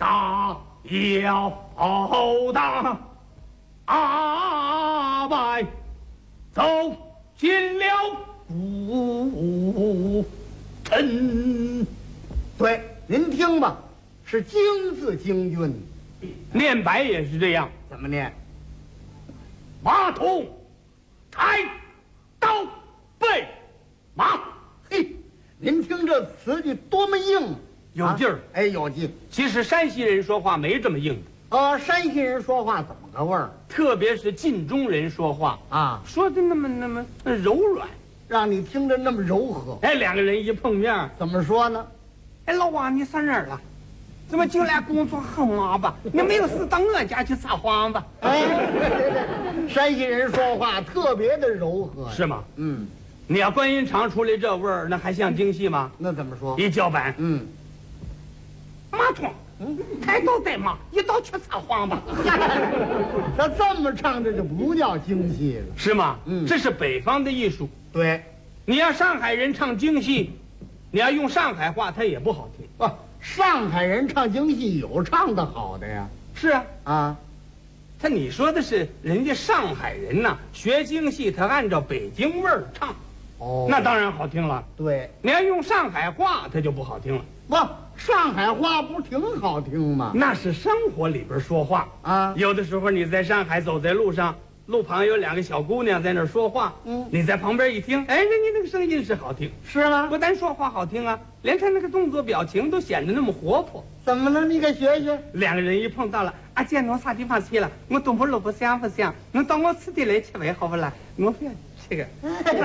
大摇荡阿拜走进了古城。 对，您听吧，是京字京韵， 念白也是这样。 怎么念？ 马头抬刀备马。 嘿，您听这词句多么硬， 有劲儿。 哎，有劲。 其实山西人说话没这么硬的。 山西人说话怎么个味儿？ 特别是晋中人说话啊， 说的那么柔软， 让你听着那么柔和。 哎，两个人一碰面， 怎么说呢？ 哎，老王，你上哪儿了？怎么就来工作很忙吧？你没有事到我家去撒谎吧？ 哎，对，山西人说话特别的柔和， 是吗？ 嗯， 你要观音场出来这味儿，那还像京戏吗？ 那怎么说？ 一叫板，马桶，抬刀带马，一刀去撒谎吧。 他这么唱，这就不叫京戏了， 是吗？这是北方的艺术。 对， 你要上海人唱京戏，你要用上海话，它也不好听。 上海人唱京戏有唱的好的呀。 是啊，你说的是人家上海人呐，学京戏他按照北京味儿唱，那当然好听了。 对， 你要用上海话，它就不好听了。 上海话不挺好听吗？ 那是生活里边说话啊。有的时候你在上海走在路上，路旁有两个小姑娘在那儿说话，你在旁边一听，哎，人家那个声音是好听， 是吗？ 不但说话好听啊，连他那个动作表情都显得那么活泼。 怎么了？你给学学。 两个人一碰到了，阿姐，侬啥地方去了？我东坡萝卜香不香？侬到我此地来吃饭好不啦？我不要这个。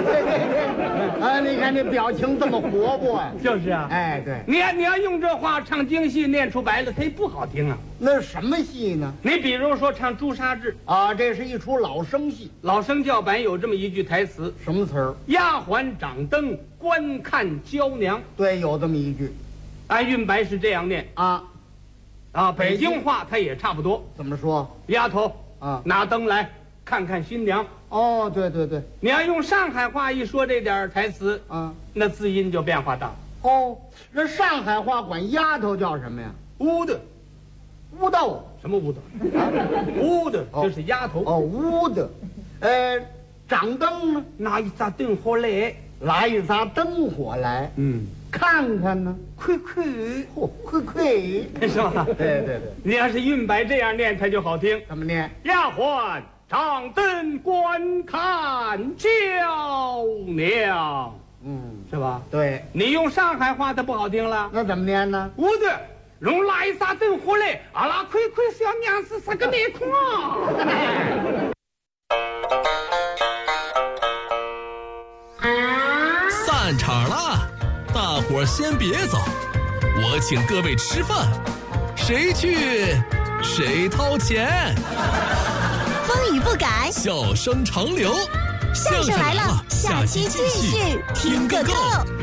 你看这表情这么活泼呀。 就是啊。 哎，对。 你要用这话唱京戏，念出白了，它也不好听啊。 那是什么戏呢？ 你比如说唱《朱砂痣》 啊，这是一出老生戏。 老生叫板有这么一句台词， 什么词儿？ 丫鬟掌灯观看娇娘。 对，有这么一句。 按韵白是这样念啊，北京话它也差不多。 怎么说？ 丫头啊，拿灯来看看新娘。 哦，对对对。 你要用上海话一说这点台词啊， 那字音就变化大了。 哦，那上海话管丫头叫什么呀？ 乌的， 乌豆。 什么乌豆？乌的就是丫头。 乌的。掌灯呢？ 拿一盏灯火来， 拿一盏灯火来。看看呢？ 窥窥， 是吧？对对对。 你要是韵白这样念，它就好听。 怎么念？ 丫鬟掌灯观看娇娘。是吧？ 对。 你用上海话，它不好听了。 那怎么念呢？ 我的，用拿一盏灯火来，阿拉窥窥小娘子是个面孔啊。 散场了，大伙儿先别走，我请各位吃饭，谁去谁掏钱。 风雨不改， 笑声长流， 相声来了，下期继续听个够。